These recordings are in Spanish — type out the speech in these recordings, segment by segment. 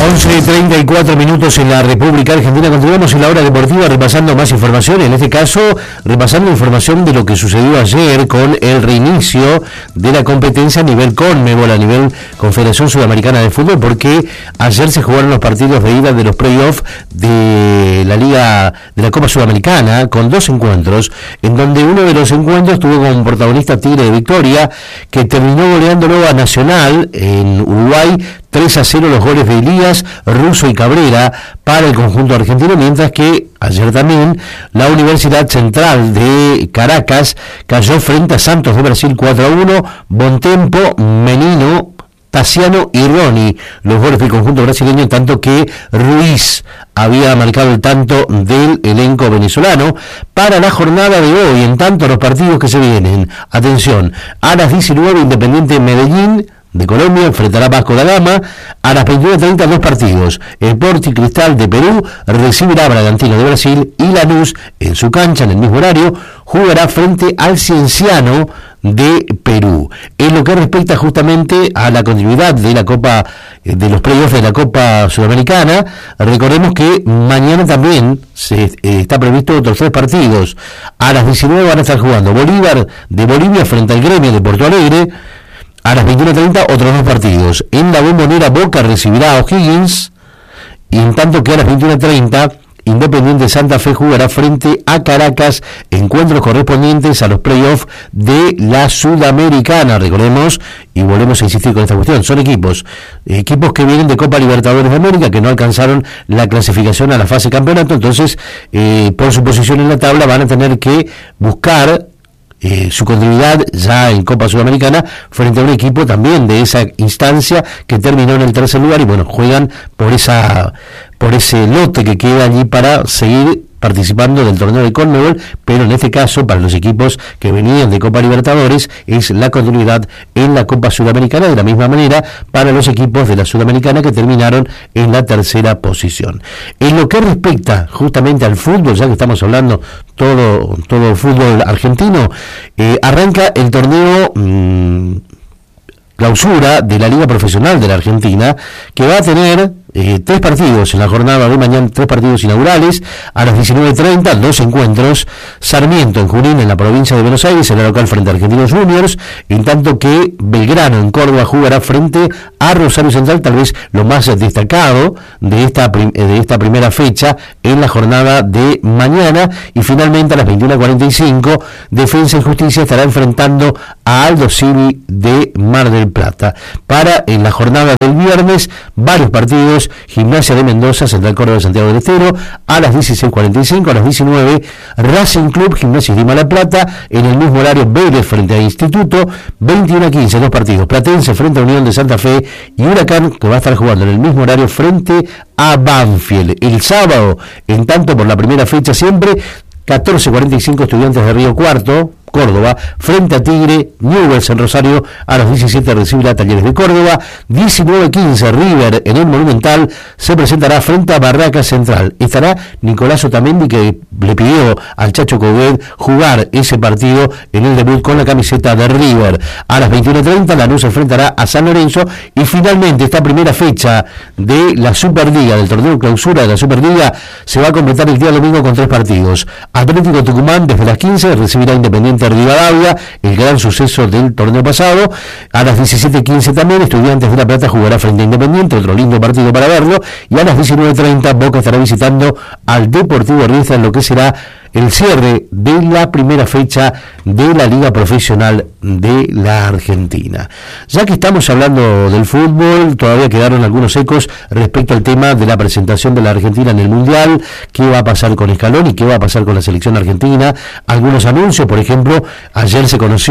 11:34 en la República Argentina. Continuamos en la hora deportiva repasando más información, en este caso repasando información de lo que sucedió ayer con el reinicio de la competencia a nivel CONMEBOL, a nivel Confederación Sudamericana de Fútbol, porque ayer se jugaron los partidos de ida de los playoffs de la Liga de la Copa Sudamericana, con dos encuentros, en donde uno de los encuentros tuvo como protagonista Tigre de Victoria, que terminó goleándolo a Nacional en Uruguay 3-0, los goles de Elías, Russo y Cabrera para el conjunto argentino, mientras que ayer también la Universidad Central de Caracas cayó frente a Santos de Brasil 4-1, Bontempo, Menino, Tassiano y Roni, los goles del conjunto brasileño, tanto que Ruiz había marcado el tanto del elenco venezolano. Para la jornada de hoy, en tanto los partidos que se vienen, atención, a las 19 Independiente Medellín de Colombia enfrentará a Vasco da Gama. A las 21:30 dos partidos. El Sporting Cristal de Perú recibirá a Bragantino de Brasil, y Lanús en su cancha en el mismo horario jugará frente al Cienciano de Perú. En lo que respecta justamente a la continuidad de la Copa, de los playoffs de la Copa Sudamericana, recordemos que mañana también está previsto otros 3 partidos. A las 19 van a estar jugando Bolívar de Bolivia frente al Gremio de Porto Alegre. A las 21:30 otros 2 partidos. En la Bombonera Boca recibirá a O'Higgins, y en tanto que a las 21:30 Independiente Santa Fe jugará frente a Caracas, encuentros correspondientes a los playoffs de la Sudamericana. Recordemos, y volvemos a insistir con esta cuestión, son equipos que vienen de Copa Libertadores de América, que no alcanzaron la clasificación a la fase campeonato, entonces por su posición en la tabla van a tener que buscar su continuidad ya en Copa Sudamericana frente a un equipo también de esa instancia que terminó en el tercer lugar, y bueno, juegan por ese lote que queda allí para seguir participando del torneo de CONMEBOL, pero en este caso para los equipos que venían de Copa Libertadores es la continuidad en la Copa Sudamericana, de la misma manera para los equipos de la Sudamericana que terminaron en la tercera posición. En lo que respecta justamente al fútbol, ya que estamos hablando todo fútbol argentino, arranca el torneo clausura de la Liga Profesional de la Argentina, que va a tener 3 partidos en la jornada de mañana, 3 partidos inaugurales. A las 19:30, 2 encuentros. Sarmiento en Junín, en la provincia de Buenos Aires, será local frente a Argentinos Juniors, en tanto que Belgrano en Córdoba jugará frente a Rosario Central, tal vez lo más destacado de esta primera fecha en la jornada de mañana. Y finalmente a las 21:45, Defensa y Justicia estará enfrentando a Aldo Civi de Mar del Plata. Para en la jornada del viernes, varios partidos: Gimnasia de Mendoza, Central Córdoba de Santiago del Estero, a las 16:45, a las 19, Racing Club, Gimnasia de La Plata, en el mismo horario Vélez frente a Instituto, 21:15, 2 partidos, Platense frente a Unión de Santa Fe, y Huracán, que va a estar jugando en el mismo horario frente a Banfield. El sábado, en tanto por la primera fecha siempre, 14:45, Estudiantes de Río Cuarto, Córdoba, frente a Tigre. Newell's en Rosario a las 17 recibirá Talleres de Córdoba. 19:15, River en el Monumental se presentará frente a Barracas Central. Estará Nicolás Otamendi, que le pidió al Chacho Coudet jugar ese partido en el debut con la camiseta de River. A las 21:30 Lanús se enfrentará a San Lorenzo, y finalmente esta primera fecha de la Superliga, del torneo clausura de la Superliga, se va a completar el día domingo con 3 partidos. Atlético Tucumán desde las 15 recibirá Independiente Rivadavia, el gran suceso del torneo pasado. A las 17:15 también Estudiantes de La Plata jugará frente a Independiente, otro lindo partido para verlo, y a las 19:30 Boca estará visitando al Deportivo Riestra en lo que será el cierre de la primera fecha de la Liga Profesional de la Argentina. Ya que estamos hablando del fútbol, todavía quedaron algunos ecos respecto al tema de la presentación de la Argentina en el Mundial. ¿Qué va a pasar con Scaloni? ¿Qué va a pasar con la selección argentina? Algunos anuncios, por ejemplo, ayer se conoció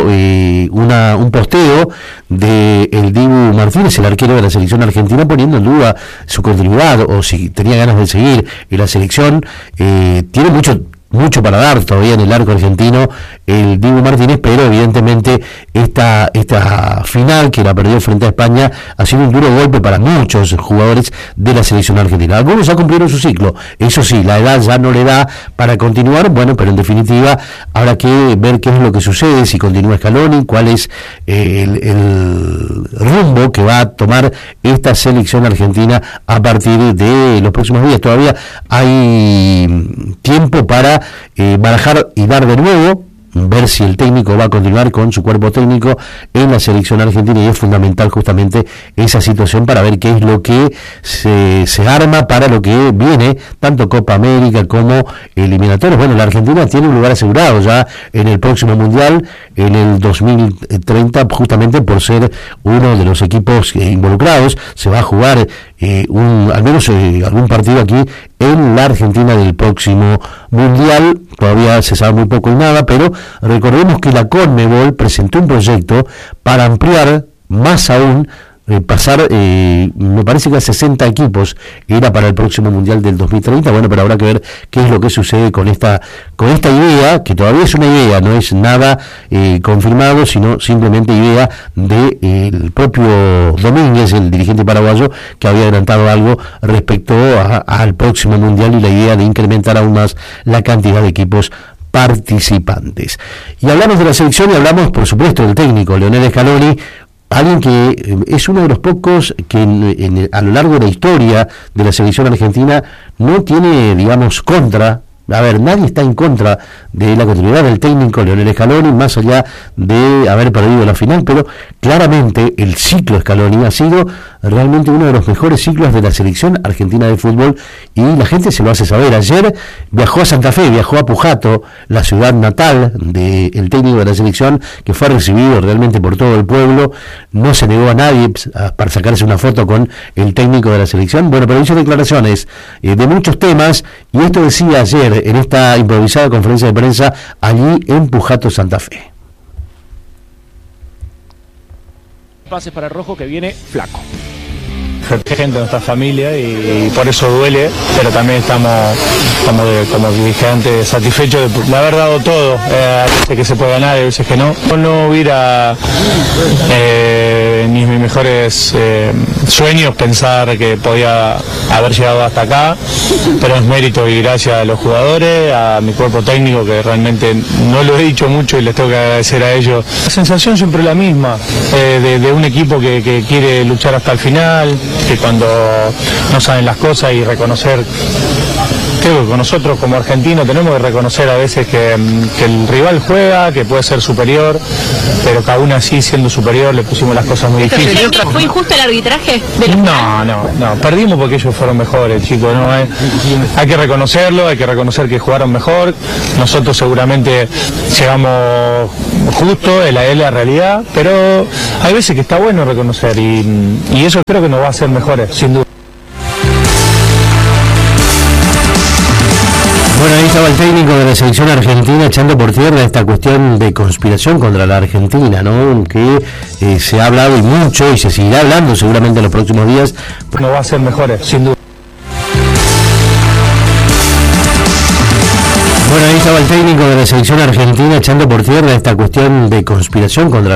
un posteo de el Dibu Martínez, el arquero de la selección argentina, poniendo en duda su continuidad, o si tenía ganas de seguir en la selección. Tiene mucho para dar todavía en el arco argentino el Dibu Martínez, pero evidentemente esta final que la perdió frente a España ha sido un duro golpe para muchos jugadores de la selección argentina. Algunos ya cumplieron su ciclo, eso sí, la edad ya no le da para continuar, bueno, pero en definitiva habrá que ver qué es lo que sucede, si continúa Scaloni, cuál es el rumbo que va a tomar esta selección argentina a partir de los próximos días. Todavía hay tiempo para barajar y dar de nuevo, ver si el técnico va a continuar con su cuerpo técnico en la selección argentina, y es fundamental justamente esa situación para ver qué es lo que se arma para lo que viene, tanto Copa América como eliminatorios. Bueno, la Argentina tiene un lugar asegurado ya en el próximo Mundial, en el 2030, justamente por ser uno de los equipos involucrados. Se va a jugar al menos algún partido aquí en la Argentina del próximo Mundial. Todavía se sabe muy poco y nada, pero recordemos que la CONMEBOL presentó un proyecto para ampliar más aún, pasar, me parece que a 60 equipos era para el próximo Mundial del 2030. Bueno, pero habrá que ver qué es lo que sucede con esta idea, que todavía es una idea, no es nada confirmado, sino simplemente idea del propio Domínguez, el dirigente paraguayo, que había adelantado algo respecto al próximo Mundial y la idea de incrementar aún más la cantidad de equipos participantes. Y hablamos de la selección y hablamos, por supuesto, del técnico, Lionel Scaloni, alguien que es uno de los pocos que a lo largo de la historia de la selección argentina no tiene, digamos, contra. A ver, nadie está en contra de la continuidad del técnico Lionel Scaloni, más allá de haber perdido la final, pero claramente el ciclo Scaloni ha sido realmente uno de los mejores ciclos de la selección argentina de fútbol, y la gente se lo hace saber. Ayer viajó a Santa Fe, viajó a Pujato, la ciudad natal del técnico de la selección, que fue recibido realmente por todo el pueblo. No se negó a nadie para sacarse una foto con el técnico de la selección. Bueno, pero hizo declaraciones de muchos temas, y esto decía ayer en esta improvisada conferencia de prensa allí en Pujato, Santa Fe. Pases para el rojo, que viene flaco. Gente de nuestra familia y por eso duele, pero también estamos como dije antes, satisfechos de haber dado todo. Hay veces que se puede ganar, hay veces que no. No hubiera ni mis mejores sueños pensar que podía haber llegado hasta acá, pero es mérito y gracias a los jugadores, a mi cuerpo técnico, que realmente no lo he dicho mucho y les tengo que agradecer a ellos. La sensación siempre es la misma, de un equipo que quiere luchar hasta el final, que cuando no saben las cosas, y reconocer, creo que nosotros como argentinos tenemos que reconocer a veces que el rival juega, que puede ser superior, pero que aún así, siendo superior, le pusimos las cosas muy difíciles. ¿Fue injusto el arbitraje? No, perdimos porque ellos fueron mejores, chicos, ¿no? Hay que reconocerlo, hay que reconocer que jugaron mejor. Nosotros seguramente llegamos justo, es la realidad, pero hay veces que está bueno reconocer, y eso creo que nos va a hacer mejores, sin duda. Bueno, ahí estaba el técnico de la selección argentina echando por tierra esta cuestión de conspiración contra la Argentina, ¿no? Que se ha hablado y mucho, y se seguirá hablando seguramente en los próximos días. Nos va a hacer mejores, sin duda. Bueno, ahí estaba el técnico de la selección argentina echando por tierra esta cuestión de conspiración contra